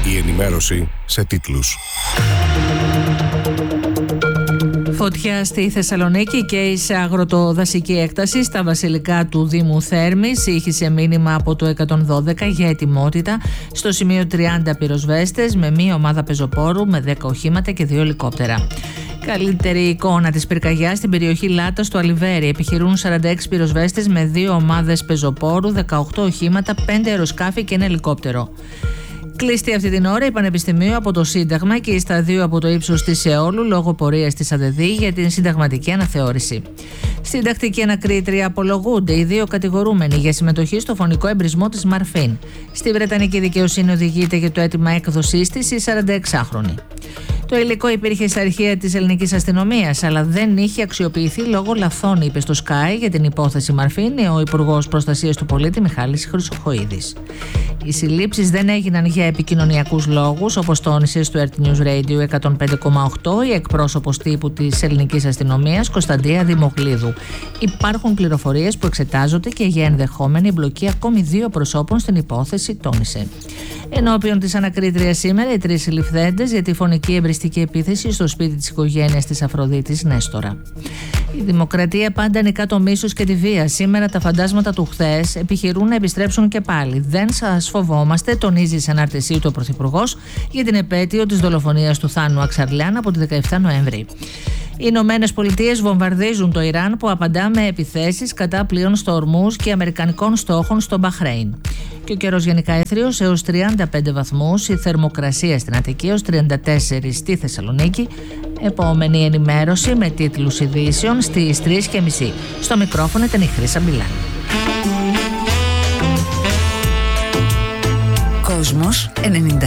Η ενημέρωση σε τίτλους. Φωτιά στη Θεσσαλονίκη και σε αγροτοδασική έκταση στα βασιλικά του Δήμου Θέρμης. Ήχησε μήνυμα από το 112 για ετοιμότητα. Στο σημείο 30 πυροσβέστες με μία ομάδα πεζοπόρου με 10 οχήματα και 2 ελικόπτερα. Καλύτερη εικόνα της πυρκαγιάς στην περιοχή Λάτας του Αλιβέρι. Επιχειρούν 46 πυροσβέστες με 2 ομάδες πεζοπόρου, 18 οχήματα, 5 αεροσκάφη και 1 ελικόπτερο. Κλειστή αυτή την ώρα η Πανεπιστημίου από το Σύνταγμα και η Σταδίου από το ύψος της Εόλου λόγω πορείας της ΑΔΔ για την συνταγματική αναθεώρηση. Στην τακτική ανακρίτρια απολογούνται οι 2 κατηγορούμενοι για συμμετοχή στο φωνικό εμπρισμό της Μαρφίν. Στη Βρετανική δικαιοσύνη οδηγείται για το αίτημα έκδοσής της η 46χρονη. Το υλικό υπήρχε στα αρχεία της ελληνικής αστυνομίας, αλλά δεν είχε αξιοποιηθεί λόγω λαθών, είπε στο Sky για την υπόθεση Μαρφίν ο Υπουργός Προστασίας του Πολίτη Μιχάλης Χρυσοχοΐδης. Οι συλλήψεις δεν έγιναν για επικοινωνιακούς λόγους, όπως τόνισε στο RT News Radio 105,8 η εκπρόσωπος τύπου της ελληνικής αστυνομίας Κωνσταντία Δημογλίδου. Υπάρχουν πληροφορίες που εξετάζονται και για ενδεχόμενη εμπλοκή ακόμη 2 προσώπων στην υπόθεση, τόνισε. Ενώπιον της ανακρίτριας σήμερα, οι 3 συλληφθέντες για τη φωνική εμπριστική επίθεση στο σπίτι της οικογένειας της Αφροδίτης Νέστορα. Η Δημοκρατία πάντα νικά το μίσος και τη βία. Σήμερα τα φαντάσματα του χθες επιχειρούν να επιστρέψουν και πάλι. Δεν σας φοβόμαστε, τονίζει σε ανάρτησή του ο Πρωθυπουργός για την επέτειο της δολοφονίας του Θάνου Αξαρλιάν από τη 17 Νοέμβρη. Οι Ηνωμένες Πολιτείες βομβαρδίζουν το Ιράν που απαντά με επιθέσεις κατά πλοίων στο Ορμούζ και αμερικανικών στόχων στο Μπαχρέιν. Και ο καιρός γενικά έθριος έως 35 βαθμούς, η θερμοκρασία στην Αττική έως 34 στη Θεσσαλονίκη. Επόμενη ενημέρωση με τίτλους ειδήσεων στις 3:30. Στο μικρόφωνο ήταν η Χρύσα Μπιλάνη. Κόσμος 94,6.